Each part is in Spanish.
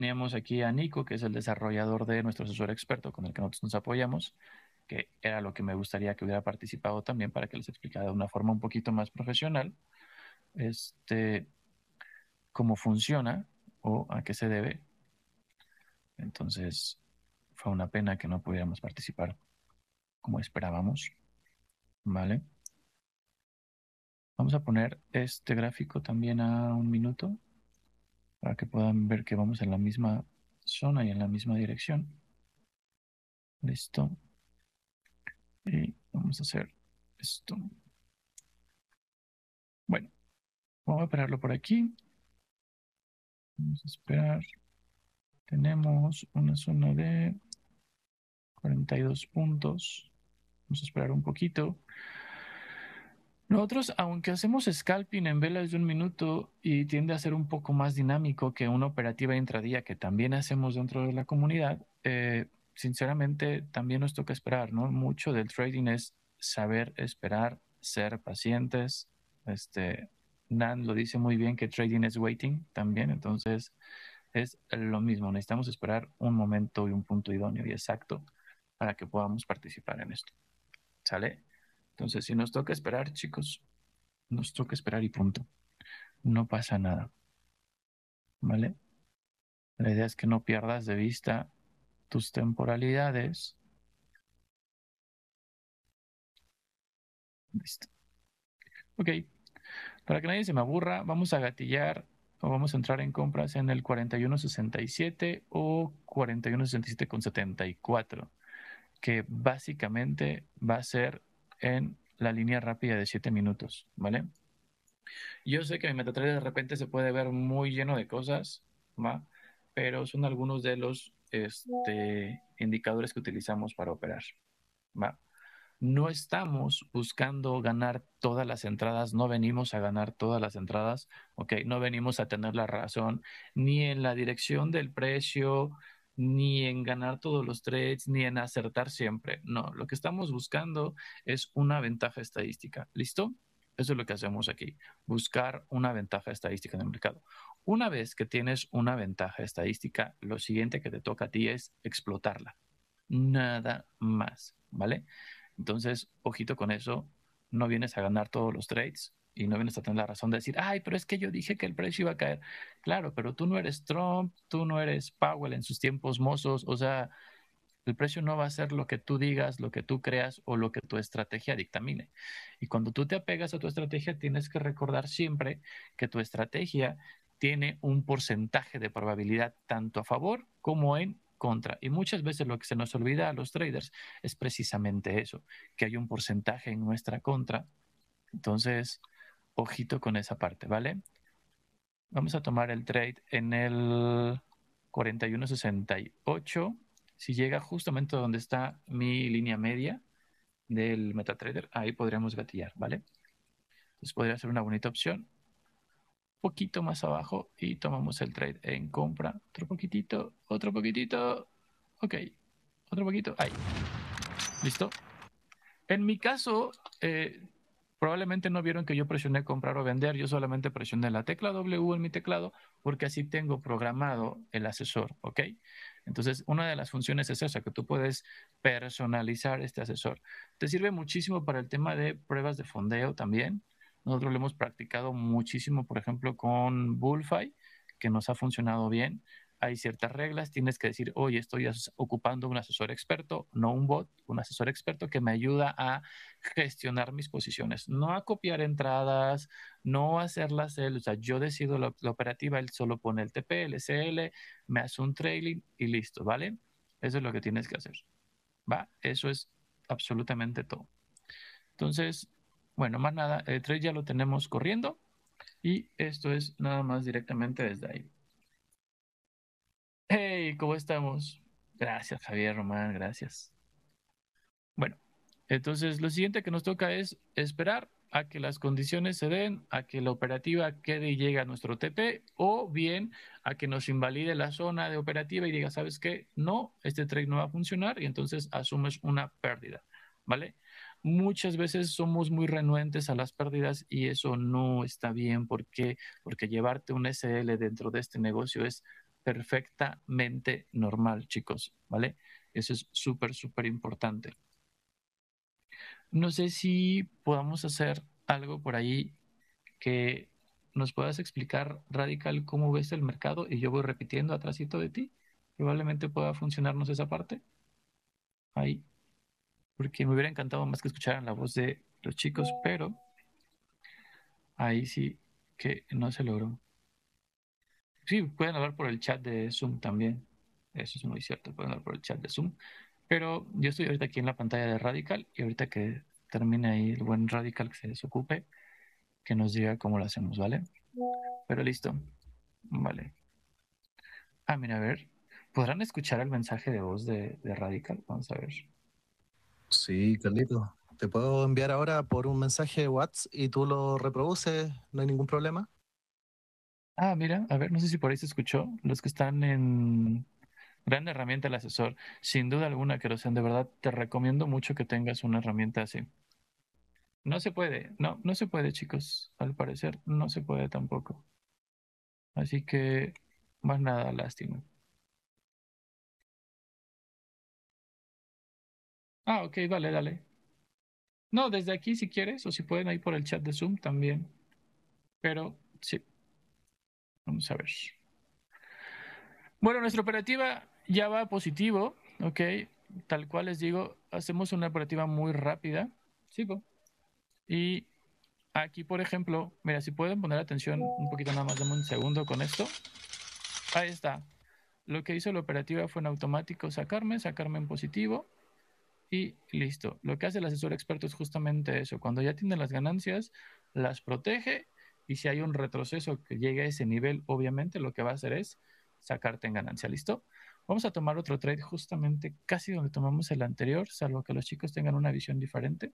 teníamos aquí a Nico, que es el desarrollador de nuestro asesor experto con el que nosotros nos apoyamos, que era lo que me gustaría que hubiera participado también para que les explicara de una forma un poquito más profesional cómo funciona o a qué se debe. Entonces, fue una pena que no pudiéramos participar como esperábamos, ¿vale? Vamos a poner este gráfico también a 1 minuto para que puedan ver que vamos en la misma zona y en la misma dirección. Listo. Y vamos a hacer esto. Bueno, vamos a pararlo por aquí. Vamos a esperar. Tenemos una zona de 42 puntos. Vamos a esperar un poquito. Nosotros, aunque hacemos scalping en velas de 1 minuto y tiende a ser un poco más dinámico que una operativa intradía que también hacemos dentro de la comunidad, sinceramente también nos toca esperar, ¿no? Mucho del trading es saber esperar, ser pacientes. Nan lo dice muy bien que trading es waiting también, entonces es lo mismo. Necesitamos esperar un momento y un punto idóneo y exacto para que podamos participar en esto. ¿Sale? Entonces, si nos toca esperar, chicos, nos toca esperar y punto. No pasa nada. ¿Vale? La idea es que no pierdas de vista tus temporalidades. Listo. Ok. Para que nadie se me aburra, vamos a gatillar o vamos a entrar en compras en el 41.67 o 41.67,74, que básicamente va a ser en la línea rápida de 7 minutos, ¿vale? Yo sé que mi MetaTrader de repente se puede ver muy lleno de cosas, ¿va? Pero son algunos de los indicadores que utilizamos para operar, ¿va? No estamos buscando ganar todas las entradas, no venimos a ganar todas las entradas, ¿ok? No venimos a tener la razón ni en la dirección del precio, ni en ganar todos los trades, ni en acertar siempre. No, lo que estamos buscando es una ventaja estadística. ¿Listo? Eso es lo que hacemos aquí, buscar una ventaja estadística en el mercado. Una vez que tienes una ventaja estadística, lo siguiente que te toca a ti es explotarla. Nada más, ¿vale? Entonces, ojito con eso, no vienes a ganar todos los trades y no vienes a tener la razón de decir, ay, pero es que yo dije que el precio iba a caer. Claro, pero tú no eres Trump, tú no eres Powell en sus tiempos mozos, o sea, el precio no va a ser lo que tú digas, lo que tú creas o lo que tu estrategia dictamine. Y cuando tú te apegas a tu estrategia, tienes que recordar siempre que tu estrategia tiene un porcentaje de probabilidad tanto a favor como en contra. Y muchas veces lo que se nos olvida a los traders es precisamente eso, que hay un porcentaje en nuestra contra. Entonces, ojito con esa parte, ¿vale? Vamos a tomar el trade en el 41.68. Si llega justamente donde está mi línea media del MetaTrader, ahí podríamos gatillar, ¿vale? Entonces podría ser una bonita opción. Poquito más abajo y tomamos el trade en compra. Otro poquitito, otro poquitito. Ok, otro poquito. Ahí. ¿Listo? En mi caso, probablemente no vieron que yo presioné comprar o vender, yo solamente presioné la tecla W en mi teclado porque así tengo programado el asesor, ¿ok? Entonces, una de las funciones es esa, que tú puedes personalizar este asesor. Te sirve muchísimo para el tema de pruebas de fondeo también. Nosotros lo hemos practicado muchísimo, por ejemplo, con Bullfy, que nos ha funcionado bien. Hay ciertas reglas, tienes que decir, oye, estoy ocupando un asesor experto, no un bot, un asesor experto que me ayuda a gestionar mis posiciones, no a copiar entradas, no a hacerlas él, o sea, yo decido la operativa, él solo pone el TP, el SL, me hace un trailing y listo, ¿vale? Eso es lo que tienes que hacer, ¿va? Eso es absolutamente todo. Entonces, bueno, más nada, el trade ya lo tenemos corriendo y esto es nada más directamente desde ahí. Hey, ¿cómo estamos? Gracias, Javier Román, gracias. Bueno, entonces lo siguiente que nos toca es esperar a que las condiciones se den, a que la operativa quede y llegue a nuestro TP, o bien a que nos invalide la zona de operativa y diga, ¿sabes qué? No, este trade no va a funcionar y entonces asumes una pérdida, ¿vale? Muchas veces somos muy renuentes a las pérdidas y eso no está bien. ¿Por qué? Porque llevarte un SL dentro de este negocio es perfectamente normal, chicos, ¿vale? Eso es súper, súper importante. No sé si podamos hacer algo por ahí que nos puedas explicar, Radical, cómo ves el mercado y yo voy repitiendo atrásito de ti. Probablemente pueda funcionarnos esa parte ahí, porque me hubiera encantado más que escucharan la voz de los chicos, pero ahí sí que no se logró. Sí, pueden hablar por el chat de Zoom también. Eso es muy cierto, pueden hablar por el chat de Zoom. Pero yo estoy ahorita aquí en la pantalla de Radical y ahorita que termine ahí el buen Radical que se desocupe, que nos diga cómo lo hacemos, ¿vale? Pero listo. Vale. Ah, mira, a ver. ¿Podrán escuchar el mensaje de voz de Radical? Vamos a ver. Sí, Carlito. Te puedo enviar ahora por un mensaje de WhatsApp y tú lo reproduces, no hay ningún problema. Ah, mira, a ver, no sé si por ahí se escuchó. Los que están en gran herramienta el asesor. Sin duda alguna, que de verdad te recomiendo mucho que tengas una herramienta así. No se puede, no se puede, chicos. Al parecer, no se puede tampoco. Así que, más nada, lástima. Ah, ok, vale, dale. No, desde aquí si quieres, o si pueden ahí por el chat de Zoom también. Pero sí, vamos a ver. Bueno, nuestra operativa ya va positivo, ok. Tal cual les digo, hacemos una operativa muy rápida. Sí, y aquí, por ejemplo, mira, si pueden poner atención un poquito nada más, dame un segundo con esto. Ahí está. Lo que hizo la operativa fue en automático sacarme en positivo y listo. Lo que hace el asesor experto es justamente eso. Cuando ya tiene las ganancias, las protege y si hay un retroceso que llegue a ese nivel, obviamente lo que va a hacer es sacarte en ganancia. ¿Listo? Vamos a tomar otro trade justamente casi donde tomamos el anterior, salvo que los chicos tengan una visión diferente,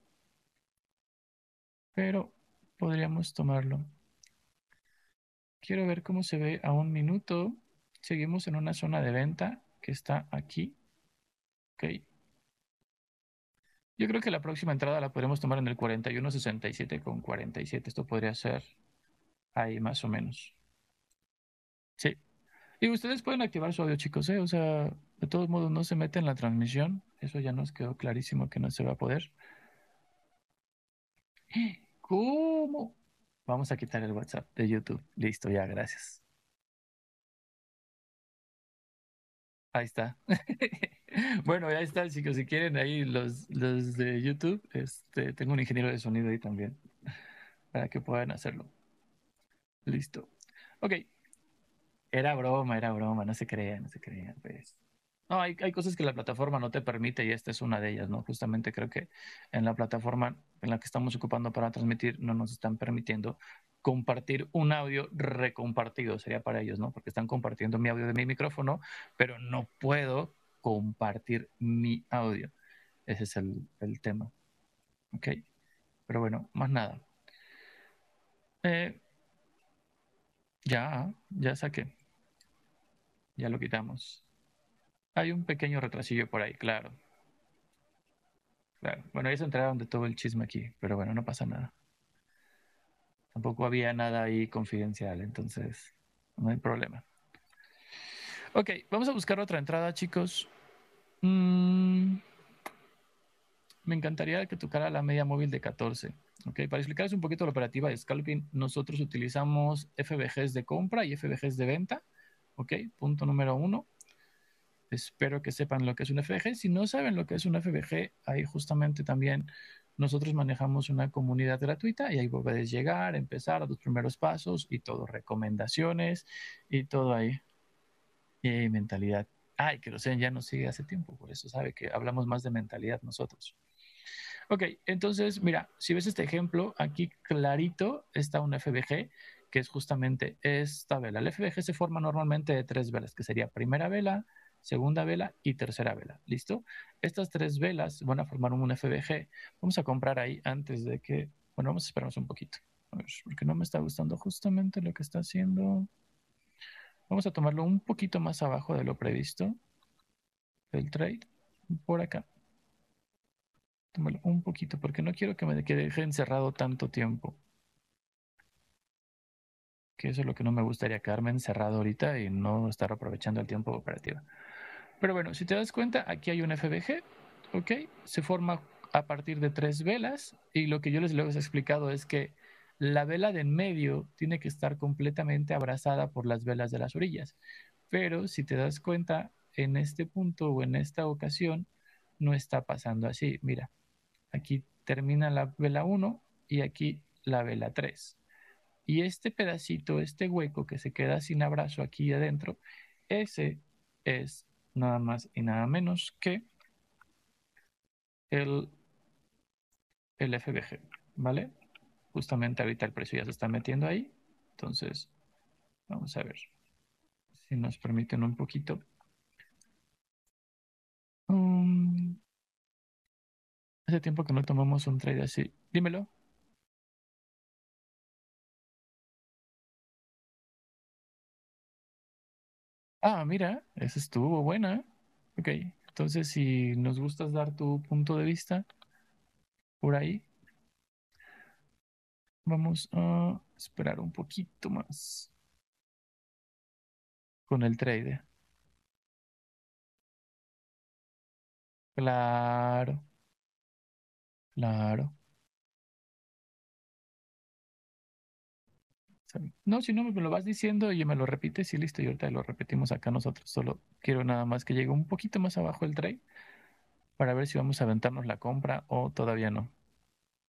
pero podríamos tomarlo. Quiero ver cómo se ve a un minuto. Seguimos en una zona de venta que está aquí. Ok. Yo creo que la próxima entrada la podremos tomar en el 41.67 con 47. Esto podría ser ahí más o menos. Sí. Y ustedes pueden activar su audio, chicos, ¿eh? O sea, de todos modos no se mete en la transmisión. Eso ya nos quedó clarísimo que no se va a poder. ¿Cómo? Vamos a quitar el WhatsApp de YouTube. Listo, ya, gracias. Ahí está. Bueno, ya está, chicos. Si quieren ahí los de YouTube, tengo un ingeniero de sonido ahí también para que puedan hacerlo. Listo. Ok, era broma, no se crean, no se crean, pues. No, hay cosas que la plataforma no te permite y esta es una de ellas, ¿no? Justamente creo que en la plataforma en la que estamos ocupando para transmitir no nos están permitiendo compartir un audio recompartido, sería para ellos, ¿no? Porque están compartiendo mi audio de mi micrófono, pero no puedo compartir mi audio. Ese es el tema, ¿ok? Pero bueno, más nada. Eh, ya saqué, ya lo quitamos. Hay un pequeño retrasillo por ahí, claro. Claro. Bueno, ya se enteraron de todo el chisme aquí, pero bueno, no pasa nada. Tampoco había nada ahí confidencial, entonces no hay problema. Ok, vamos a buscar otra entrada, chicos. Me encantaría que tocara la media móvil de 14. Ok, para explicarles un poquito la operativa de scalping, nosotros utilizamos FBGs de compra y FBGs de venta. Ok, punto número uno. Espero que sepan lo que es un FBG. Si no saben lo que es un FBG, ahí justamente también nosotros manejamos una comunidad gratuita y ahí puedes llegar, empezar a tus primeros pasos y todo, recomendaciones y todo ahí. Y mentalidad. Ay, que lo sean, ya nos sigue hace tiempo, por eso sabe que hablamos más de mentalidad nosotros. Ok, entonces, mira, si ves este ejemplo, aquí clarito está un FBG, que es justamente esta vela. El FBG se forma normalmente de tres velas, que sería primera vela, segunda vela y tercera vela. ¿Listo? Estas tres velas van a formar un FBG. Vamos a comprar ahí antes de que... Bueno, vamos a esperarnos un poquito. A ver, porque no me está gustando justamente lo que está haciendo. Vamos a tomarlo un poquito más abajo de lo previsto del trade. Por acá. Tómalo un poquito, porque no quiero que me quede encerrado tanto tiempo. que eso es lo que no me gustaría, quedarme encerrado ahorita y no estar aprovechando el tiempo operativo. Pero bueno, si te das cuenta, aquí hay un FBG, ¿ok? Se forma a partir de 3 velas y lo que yo les he explicado es que la vela de en medio tiene que estar completamente abrazada por las velas de las orillas. Pero si te das cuenta, en este punto o en esta ocasión no está pasando así. Mira, aquí termina la vela 1 y aquí la vela 3. Y este pedacito, este hueco que se queda sin abrazo aquí adentro, ese es nada más y nada menos que el, el FBG, ¿vale? Justamente ahorita el precio ya se está metiendo ahí. Entonces, vamos a ver si nos permiten un poquito. Um, Hace tiempo que no tomamos un trade así. Dímelo. Ah, mira, esa estuvo buena. Ok, entonces si nos gustas dar tu punto de vista por ahí, vamos a esperar un poquito más con el trade. Claro, claro. No, si no me lo vas diciendo y me lo repites y listo, y ahorita lo repetimos acá nosotros. Solo quiero nada más que llegue un poquito más abajo el trade para ver si vamos a aventarnos la compra o todavía no.